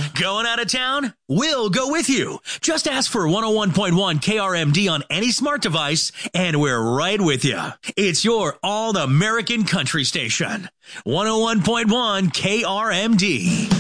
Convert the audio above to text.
Going out of town? We'll go with you. Just ask for 101.1 KRMD on any smart device, and we're right with you. It's your all-American country station. 101.1 KRMD.